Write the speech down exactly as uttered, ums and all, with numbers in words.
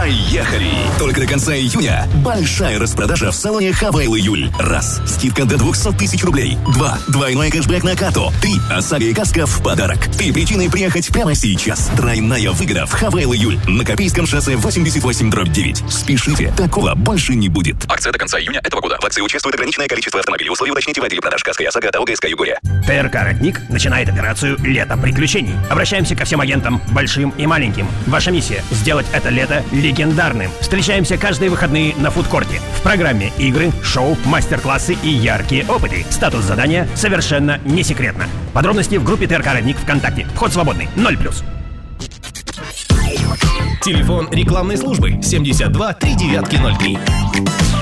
Поехали! Только до конца июня большая распродажа в салоне Хавейл Июль. Раз. Скидка до двести тысяч рублей. Два. Двойной кэшбэк на карту. Три. ОСАГО и каска в подарок. Три причины приехать прямо сейчас. Тройная выгода в Хавейл Июль. На Копейском шоссе восемьдесят восемь дробь девять. Спешите, такого больше не будет. Акция до конца июня этого года. В акции участвует ограниченное количество автомобилей. Условия уточните в отделе продаж. Каска и ОСАГО от ОГСК Югория. ТРК «Родник» начинает операцию «Лето приключений». Обращаемся ко всем агентам, большим и маленьким. Ваша миссия – сделать это лето легендарным. Встречаемся каждые выходные на фудкорте. В программе игры, шоу, мастер-классы и яркие опыты. Статус задания совершенно не секретно. Подробности в группе ТРК «Родник» ВКонтакте. Вход свободный. ноль плюс. Телефон рекламной службы семьдесят два три девятки ноль три.